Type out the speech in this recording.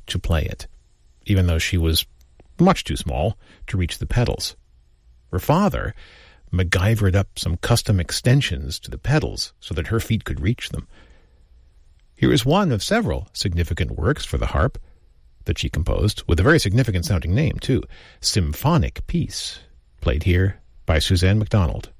to play it, even though she was much too small to reach the pedals. Her father MacGyvered up some custom extensions to the pedals so that her feet could reach them. Here is one of several significant works for the harp that she composed, with a very significant sounding name, too, Symphonic Piece, played here by Suzanne MacDonald.